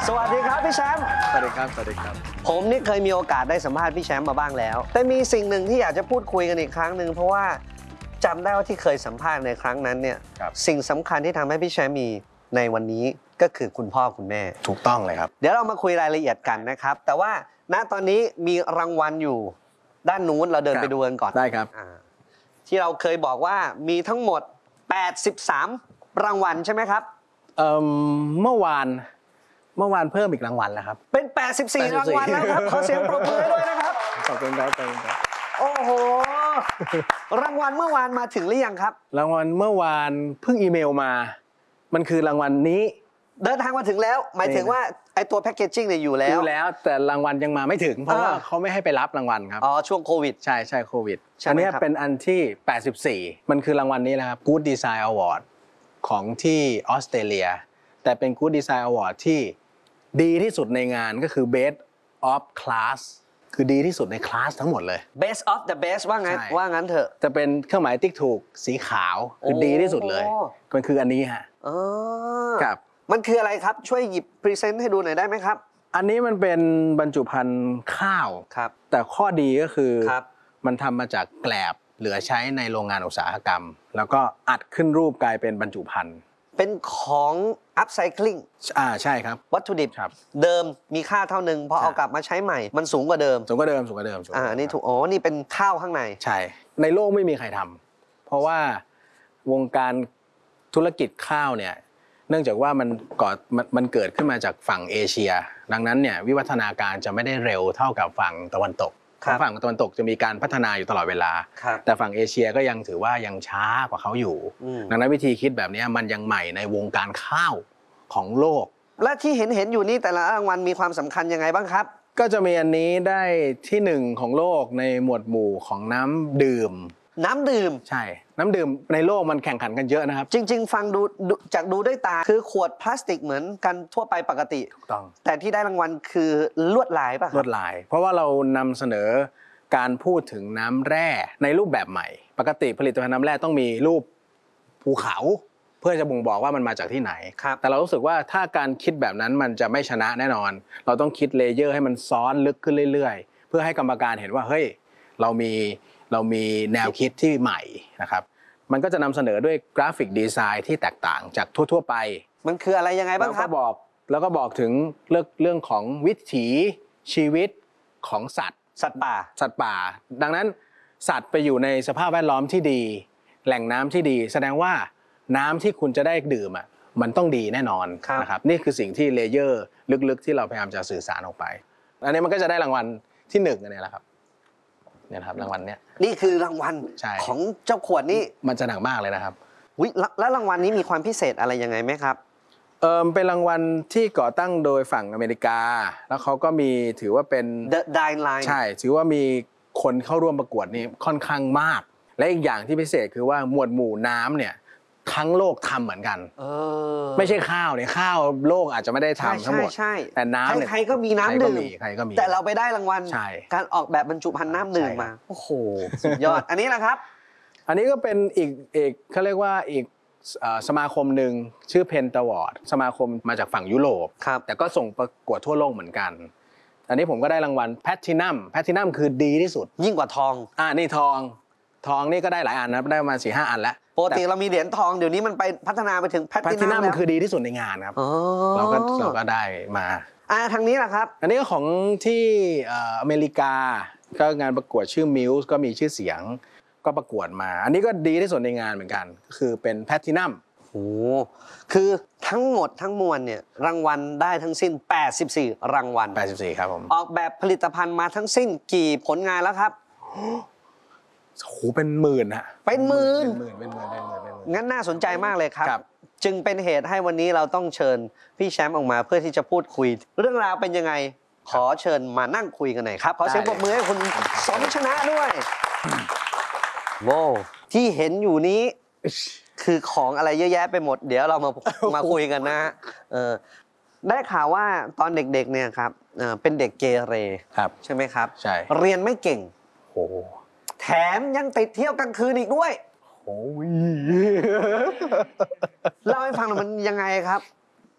สวัสดีครับพี่แชมป์สวัสดีครับสวัสดีครับผมนี่เคยมีโอกาสได้สัมภาษณ์พี่แชมป์มาบ้างแล้วแต่มีสิ่งหนึ่งที่อยากจะพูดคุยกันอีกครั้งหนึ่งเพราะว่าจำได้ว่าที่เคยสัมภาษณ์ในครั้งนั้นเนี่ยสิ่งสำคัญที่ทำให้พี่แชมป์มีในวันนี้ก็คือคุณพ่อคุณแม่ถูกต้องเลยครับเดี๋ยวเรามาคุยรายละเอียดกันนะครับแต่ว่าณตอนนี้มีรางวัลอยู่ด้านนู้นเราเดินไปดูกันก่อนได้ครับที่เราเคยบอกว่ามีทั้งหมด83รางวัลใช่ไหมครับเมื่อวานเพิ่มอีกรางวัลแล้วครับเป็น84รางวัลแล้วครับขอเสียงปรบมือด้วยนะครับขอบคุณครับโอ้โหรางวัลเมื่อวานมาถึงหรือยังครับรางวัลเมื่อวานเพิ่งอีเมลมามันคือรางวัลนี้เดินทางมาถึงแล้วหมายถึงว่าไอตัวแพคเกจจิ้งเนี่ยอยู่แล้วแต่รางวัลยังมาไม่ถึงเพราะว่าเขาไม่ให้ไปรับรางวัลครับช่วงโควิดใช่โควิดอันนี้เป็นอันที่84มันคือรางวัลนี้แหละครับ Good Design Award ของที่ออสเตรเลียแต่เป็น Good Design Award ที่ดีที่สุดในงานก็คือ Best of Class คือดีที่สุดในคลาสทั้งหมดเลย Best of the best ว่างั้นเถอะจะเป็นเครื่องหมายติ๊กถูกสีขาวคือดีที่สุดเลยมันคืออันนี้ฮะครับมันคืออะไรครับช่วยหยิบพรีเซนต์ให้ดูหน่อยได้ไหมครับอันนี้มันเป็นบรรจุภัณฑ์ข้าวครับแต่ข้อดีก็คือมันทำมาจากแกลบเหลือใช้ในโรงงานอุตสาหกรรมแล้วก็อัดขึ้นรูปกลายเป็นบรรจุภัณฑ์เป็นของ upcycling ใช่ครับวัตถุดิบเดิมมีค่าเท่านึงพอเอากลับมาใช้ใหม่มันสูงกว่าเดิมนี่ถูกนี่เป็นข้าวข้างในใช่ในโลกไม่มีใครทำเพราะว่าวงการธุรกิจข้าวเนี่ยเนื่องจากว่ามันเกิดขึ้นมาจากฝั่งเอเชียดังนั้นเนี่ยวิวัฒนาการจะไม่ได้เร็วเท่ากับฝั่งตะวันตกฝั่งตะวันตกจะมีการพัฒนาอยู่ตลอดเวลาแต่ฝั่งเอเชียก็ยังถือว่ายังช้ากว่าเขาอยู่ดังนั้นวิธีคิดแบบนี้มันยังใหม่ในวงการข้าวของโลกและที่เห็นอยู่นี่แต่ละรางวัลมีความสำคัญยังไงบ้างครับก็จะมีอันนี้ได้ที่1ของโลกในหมวดหมู่ของน้ำดื่มใช่น้ำดื่มในโลกมันแข่งขันกันเยอะนะครับจริงๆฟังดูด้วยตาคือขวดพลาสติกเหมือนกันทั่วไปปกติถูกต้องแต่ที่ได้รางวัลคือลวดลายป่ะลวดลายเพราะว่าเรานำเสนอการพูดถึงน้ำแร่ในรูปแบบใหม่ปกติผลิตภัณฑ์น้ำแร่ต้องมีรูปภูเขาเพื่อจะบ่งบอกว่ามันมาจากที่ไหนแต่เรารู้สึกว่าถ้าการคิดแบบนั้นมันจะไม่ชนะแน่นอนเราต้องคิดเลเยอร์ให้มันซ้อนลึกขึ้นเรื่อยๆเพื่อให้กรรมการเห็นว่าเฮ้ยเรามีแนวคิดที่ใหม่นะครับมันก็จะนำเสนอด้วยกราฟิกดีไซน์ที่แตกต่างจากทั่วๆไปมันคืออะไรยังไงบ้างครับแล้วก็บอกถึงเรื่องของวิถีชีวิตของสัตว์ป่าดังนั้นสัตว์ไปอยู่ในสภาพแวดล้อมที่ดีแหล่งน้ำที่ดีแสดงว่าน้ำที่คุณจะได้ดื่มมันต้องดีแน่นอนนะครับนี่คือสิ่งที่เลเยอร์ลึกๆที่เราพยายามจะสื่อสารออกไปอันนี้มันก็จะได้รางวัลที่1อันนี้แหละครับเนี่ยครับรางวัลนี่คือรางวัลของเจ้าขวดนี่มันจะหนักมากเลยนะครับแล้วรางวัลนี้มีความพิเศษอะไรยังไงไหมครับเป็นรางวัลที่ก่อตั้งโดยฝั่งอเมริกาแล้วเขาก็มีถือว่าเป็น The Line ใช่ถือว่ามีคนเข้าร่วมประกวดนี้ค่อนข้างมากและอีกอย่างที่พิเศษคือว่าหมวดหมู่น้ำเนี่ยทั้งโลกทำเหมือนกันไม่ใช่ข้าวเนี่ยข้าวโลกอาจจะไม่ได้ทำทั้งหมดแต่น้ำเนี่ยใครก็มีน้ำดื่มแต่เราไปได้รางวัลการออกแบบบรรจุภัณฑ์น้ำดื่มมาโอ้โหสุดยอดอันนี้แหละครับอันนี้ก็เป็นอีกเขาเรียกว่าอีกสมาคมหนึ่งชื่อเพนตาวอร์ดสมาคมมาจากฝั่งยุโรปแต่ก็ส่งประกวดทั่วโลกเหมือนกันอันนี้ผมก็ได้รางวัลแพลทินัมคือดีที่สุดยิ่งกว่าทองนี่ทองนี่ก็ได้หลายอันนะได้มา4-5 อันแล้วปกติเรามีเหรียญทองเดี๋ยวนี้มันไปพัฒนาไปถึงแพลทินัมคือดีที่สุดในงานครับเราก็ได้มาทางนี้แหละครับอันนี้ก็ของที่อเมริกาก็งานประกวดชื่อมิลส์ก็มีชื่อเสียงก็ประกวดมาอันนี้ก็ดีที่สุดในงานเหมือนกันคือเป็นแพลทินัมคือทั้งหมดทั้งมวลเนี่ยรางวัลได้ทั้งสิ้น84รางวัล 84ครับผมออกแบบผลิตภัณฑ์มาทั้งสิ้นกี่ผลงานแล้วครับเป็นหมื่นฮะเป็นหมื่นงั้นน่าสนใจมากเลยครับจึงเป็นเหตุให้วันนี้เราต้องเชิญพี่แชมป์ออกมาเพื่อที่จะพูดคุยเรื่องราวเป็นยังไงขอเชิญมานั่งคุยกันหน่อยครับขอเสียงปรบมือให้คุณสมชนะด้วยโว้ที่เห็นอยู่นี้คือของอะไรเยอะแยะไปหมดเดี๋ยวเรามาคุยกันนะได้ข่าวว่าตอนเด็กๆเนี่ยครับเป็นเด็กเกเรใช่ไหมครับใช่เรียนไม่เก่งแถมยังติดเที่ยวกลางคืนอีกด้วยเล่าให้ฟังหน่อยมันยังไงครับ